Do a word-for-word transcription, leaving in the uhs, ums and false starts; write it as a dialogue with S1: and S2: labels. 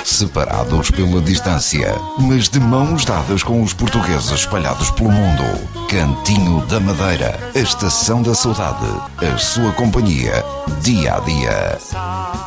S1: separados pela distância, mas de mãos dadas com os portugueses espalhados pelo mundo. Cantinho da Madeira, a estação da saudade, a sua companhia, dia a dia.